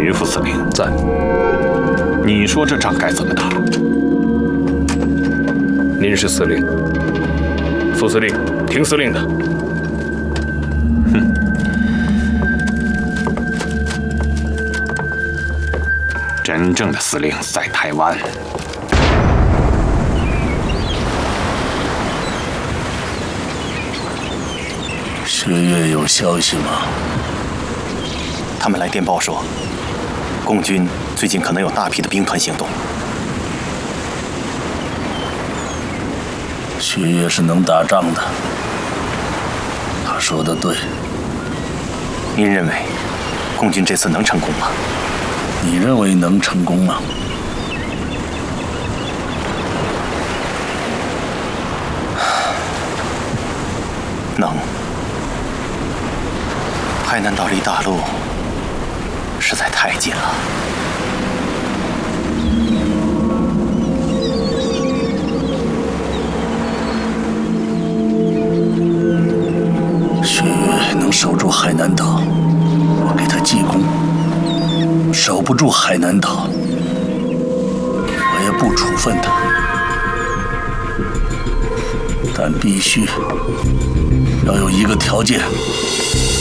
于副司令在。 你说这仗该怎么打？ 您是司令，副司令听司令的。 真正的司令在台湾。 薛岳有消息吗？ 他们来电报说，共军最近可能有大批的兵团行动。 薛岳是能打仗的，他说的对。 您认为，共军这次能成功吗？ 你认为能成功吗？ 能。海南岛离大陆实在太近了。 薛岳能守住海南岛，我给他记功；守不住海南岛，我也不处分他。但必须要有一个条件。